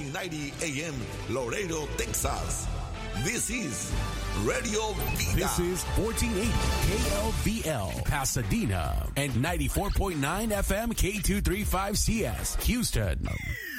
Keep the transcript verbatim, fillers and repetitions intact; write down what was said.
fourteen ninety A M, Laredo, Texas. This is Radio Vida. This is fourteen eighty K L V L, Pasadena, and ninety-four point nine F M K two thirty-five C S, Houston.